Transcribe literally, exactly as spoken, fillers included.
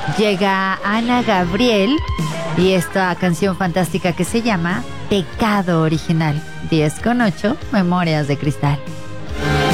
llega Ana Gabriel y esta canción fantástica que se llama Pecado Original. diez con ocho, Memorias de Cristal.